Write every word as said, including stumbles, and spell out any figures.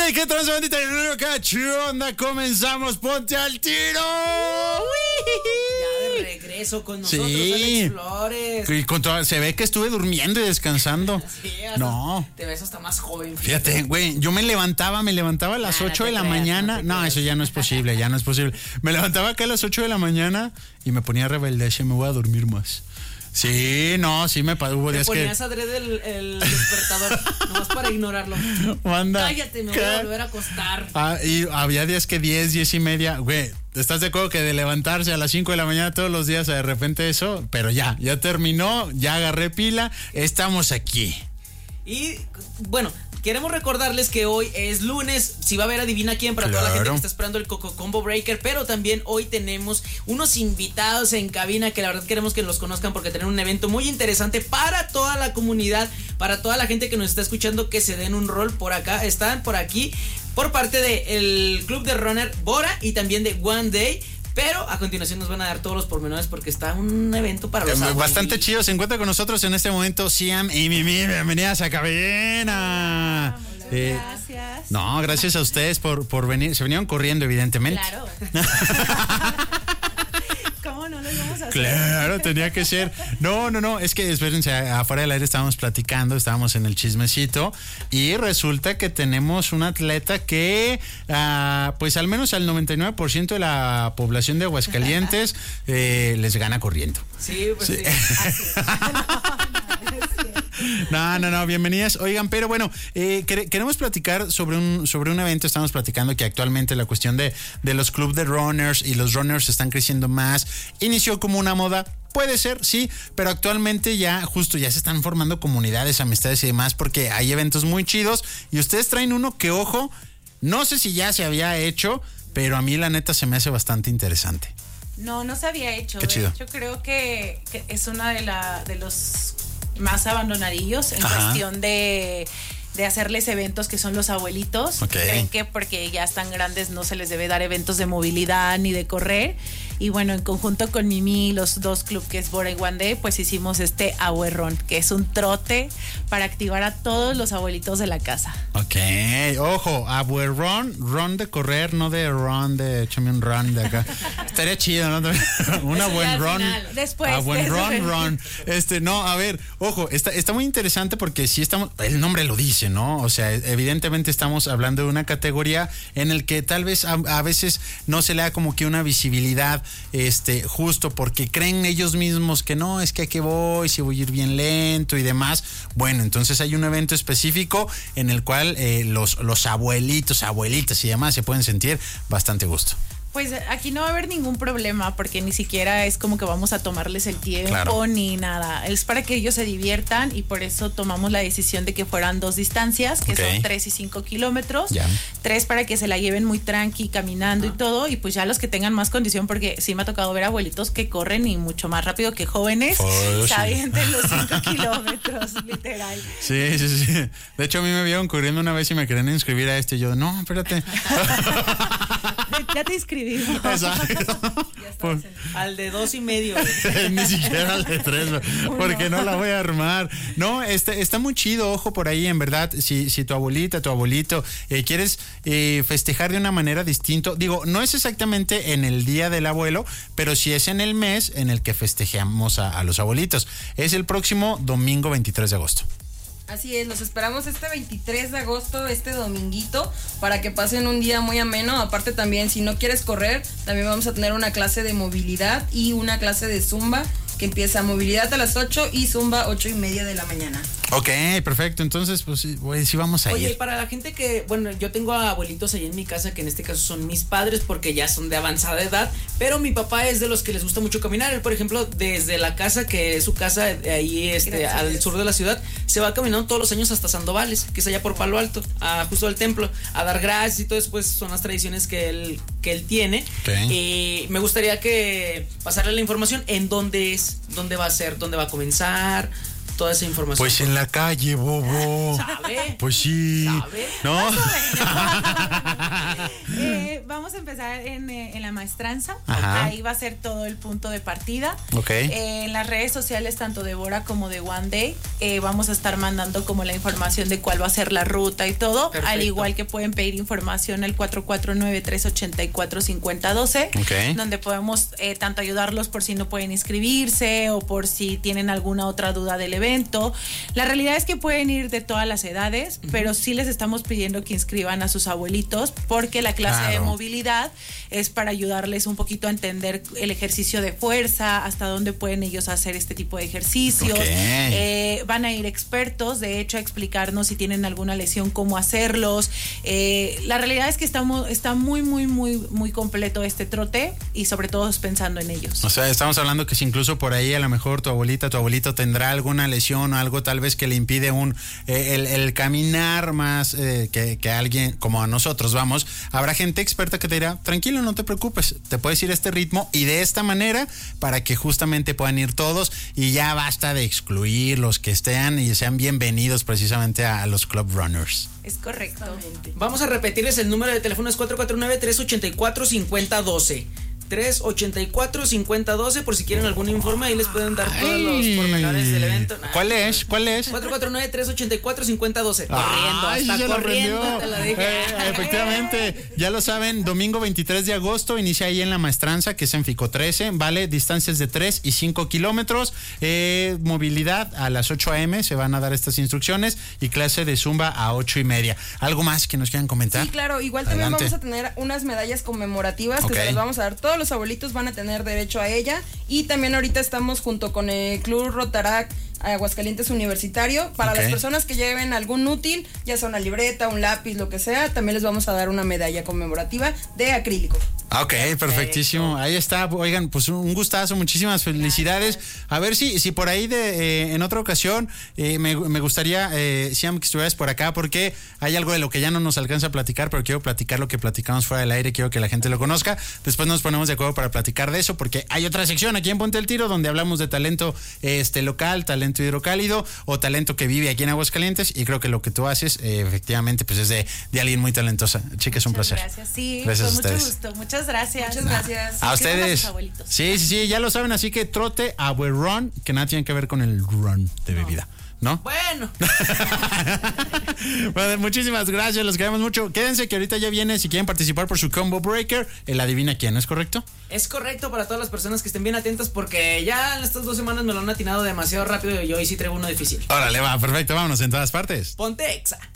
Oye, ¿qué tal, bandita? ¿Qué onda? Comenzamos, ponte al tiro. Ya de regreso con nosotros, sí. Alex Flores. Y con todo, se ve que estuve durmiendo y descansando. Sí, no. Te ves hasta más joven. Fíjate, güey, yo me levantaba, me levantaba a las ah, ocho no de la creas, mañana. No, no, eso ya no es posible, ya no es posible. Me levantaba acá a las ocho de la mañana y me ponía rebelde, y me voy a dormir más. Sí, no, sí me hubo días que... Te ponías adrede el, el despertador, nomás para ignorarlo. Manda. Cállate, me voy a volver a acostar. Ah, y había días que diez, diez y media, güey, ¿estás de acuerdo que de levantarse a las cinco de la mañana todos los días, de repente eso? Pero ya, ya terminó, ya agarré pila, estamos aquí. Y, bueno... Queremos recordarles que hoy es lunes, si va a haber adivina quién para claro. toda la gente que está esperando el Coco Combo Breaker, pero también hoy tenemos unos invitados en cabina que la verdad queremos que los conozcan porque tenemos un evento muy interesante para toda la comunidad, para toda la gente que nos está escuchando, que se den un rol por acá, están por aquí por parte del Club de Runner Bora y también de One Day. Pero a continuación nos van a dar todos los pormenores porque está un evento para los abuelitos. Bastante chido. Se encuentra con nosotros en este momento Siam y Mimi. Bienvenidas a cabina. Hola, eh, gracias. No, gracias a ustedes por, por venir. Se vinieron corriendo, evidentemente. Claro. ¿Cómo no lo íbamos a hacer? Claro, tenía que ser. No, no, no, es que espérense, afuera del aire estábamos platicando, estábamos en el chismecito y resulta que tenemos un atleta que, uh, pues al menos al noventa y nueve por ciento de la población de Aguascalientes eh, les gana corriendo. Sí, pues sí. sí. No, no, no, bienvenidas. Oigan, pero bueno, eh, queremos platicar sobre un sobre un evento. Estamos platicando que actualmente la cuestión de, de los clubes de runners y los runners están creciendo más. Inició como una moda. Puede ser, sí, pero actualmente ya justo ya se están formando comunidades, amistades y demás porque hay eventos muy chidos y ustedes traen uno que, ojo, no sé si ya se había hecho, pero a mí la neta se me hace bastante interesante. No, no se había hecho. Qué chido. Yo creo que, que es una de, la, de los más abandonadillos en Ajá. cuestión de... de hacerles eventos que son los abuelitos. Okay. Creen que porque ya están grandes no se les debe dar eventos de movilidad ni de correr. Y bueno, en conjunto con Mimi y los dos clubes que es Bora y One Day, pues hicimos este Abuerrón, que es un trote para activar a todos los abuelitos de la casa. Ok, ojo, Abuerrón, run de correr, no de run de échame un run de acá. Estaría chido, ¿no? Una buen run. Después. A buen después. run, run. Este, no, a ver, ojo, está, está muy interesante porque sí estamos, el nombre lo dice, ¿no? O sea, evidentemente estamos hablando de una categoría en el que tal vez a, a veces no se le da como que una visibilidad, este, justo porque creen ellos mismos que no, es que aquí voy, si voy a ir bien lento y demás. Bueno, entonces hay un evento específico en el cual eh, los, los abuelitos, abuelitas y demás se pueden sentir bastante gusto. Pues aquí no va a haber ningún problema porque ni siquiera es como que vamos a tomarles el tiempo, claro, ni nada. Es para que ellos se diviertan y por eso tomamos la decisión de que fueran dos distancias, que okay. son tres y cinco kilómetros. Yeah. Tres para que se la lleven muy tranqui, caminando, uh-huh, y todo. Y pues ya los que tengan más condición, porque sí me ha tocado ver abuelitos que corren y mucho más rápido que jóvenes. Oh, se avienten sí. los cinco kilómetros, literal. Sí, sí, sí. De hecho, a mí me vieron corriendo una vez y me querían inscribir a este. Y yo, no, espérate. Ya te inscribí. Exacto. Por... Al de dos y medio. Ni siquiera al de tres, porque no la voy a armar. No, está, está muy chido, ojo por ahí, en verdad. Si, si tu abuelita, tu abuelito, eh, quieres eh, festejar de una manera distinta, digo, no es exactamente en el día del abuelo, pero sí es en el mes en el que festejamos a, a los abuelitos. Es el próximo domingo veintitrés de agosto. Así es, los esperamos este veintitrés de agosto, este dominguito, para que pasen un día muy ameno. Aparte también, si no quieres correr, también vamos a tener una clase de movilidad y una clase de zumba, que empieza movilidad a las ocho y zumba ocho y media de la mañana. Ok, perfecto, entonces pues sí, sí vamos a Oye, ir. Oye, para la gente que, bueno, yo tengo abuelitos ahí en mi casa, que en este caso son mis padres porque ya son de avanzada edad, pero mi papá es de los que les gusta mucho caminar. Él, por ejemplo, desde la casa, que es su casa ahí este, Gracias, al sur de la ciudad, se va caminando todos los años hasta Sandovales, que es allá por Palo Alto, a, justo al templo, a dar gracias y todo eso, pues son las tradiciones que él, que él tiene. Okay. Y me gustaría que pasarle la información en dónde es, dónde va a ser, dónde va a comenzar, toda esa información. Pues en la calle, bobo. ¿Sabe? Pues sí. ¿Sabe? ¿No? eh, vamos vamos a empezar en, en la maestranza. Ajá. Ahí va a ser todo el punto de partida. Ok. Eh, en las redes sociales, tanto de Bora como de One Day, eh, vamos a estar mandando como la información de cuál va a ser la ruta y todo. Perfecto. Al igual que pueden pedir información al cuatro cuatro nueve, tres ocho cuatro, cinco cero uno dos, Ok. donde podemos eh, tanto ayudarlos por si no pueden inscribirse o por si tienen alguna otra duda del evento. La realidad es que pueden ir de todas las edades, uh-huh. pero sí les estamos pidiendo que inscriban a sus abuelitos, porque la clase Claro. de movilidad es para ayudarles un poquito a entender el ejercicio de fuerza, hasta dónde pueden ellos hacer este tipo de ejercicios. Ok. Eh, van a ir expertos, de hecho, a explicarnos si tienen alguna lesión, cómo hacerlos. Eh, la realidad es que estamos, está muy, muy, muy, muy completo este trote, y sobre todo pensando en ellos. O sea, estamos hablando que si incluso por ahí a lo mejor tu abuelita, tu abuelito tendrá alguna lesión o algo tal vez que le impide un eh, el, el caminar más eh, que, que alguien como a nosotros, vamos, habrá gente experta que te dirá, tranquilo, no te preocupes, te puedes ir a este ritmo y de esta manera, para que justamente puedan ir todos y ya basta de excluir los que estén y sean bienvenidos precisamente a, a los Club Runners. Es correcto. Vamos a repetirles el número de teléfono, es cuatro cuatro nueve, tres ocho cuatro, cinco cero uno dos. tres ocho cuatro, cinco cero uno dos, por si quieren algún informe, ahí les pueden dar todos los pormenores del evento. Nah, ¿Cuál es? ¿Cuál es? cuatro cuatro nueve, tres ocho cuatro, cinco cero uno dos. Corriendo, Ay, hasta ya lo corriendo aprendió. te lo dije. Eh, efectivamente, ya lo saben, domingo veintitrés de agosto, inicia ahí en la maestranza, que es en Fico trece, vale, distancias de tres y cinco kilómetros, eh, movilidad a las ocho a.m. se van a dar estas instrucciones y clase de zumba a ocho y media. ¿Algo más que nos quieran comentar? Sí, claro, igual también Adelante. vamos a tener unas medallas conmemorativas Ok. que se las vamos a dar. Todos los abuelitos van a tener derecho a ella, y también ahorita estamos junto con el Club Rotarac Aguascalientes Universitario. Para Ok. las personas que lleven algún útil, ya sea una libreta, un lápiz, lo que sea, también les vamos a dar una medalla conmemorativa de acrílico. Ok, perfectísimo. Ahí está. Oigan, pues un gustazo, muchísimas felicidades. A ver si, si por ahí de eh, en otra ocasión eh, me, me gustaría, eh, Siam, que estuvieras por acá, porque hay algo de lo que ya no nos alcanza a platicar, pero quiero platicar lo que platicamos fuera del aire, quiero que la gente lo conozca. Después nos ponemos de acuerdo para platicar de eso, porque hay otra sección aquí en Ponte el Tiro donde hablamos de talento este local, talento hidrocálido o talento que vive aquí en Aguascalientes, y creo que lo que tú haces eh, efectivamente pues es de, de alguien muy talentosa. Chicas, un Muchas placer. Gracias, sí, Gracias con a ustedes. mucho gusto. Muchas gracias. Muchas gracias. A Que ustedes. sus abuelitos. Sí, sí, sí, ya lo saben, así que trote a run, que nada tiene que ver con el run de bebida, ¿no? Bueno, Bueno, muchísimas gracias, los queremos mucho. Quédense que ahorita ya viene, si quieren participar por su combo breaker, el adivina quién, ¿es correcto? es correcto para todas las personas que estén bien atentas, porque ya en estas dos semanas me lo han atinado demasiado rápido y hoy sí traigo uno difícil. Órale, va, perfecto, vámonos en todas partes. Ponte Exa.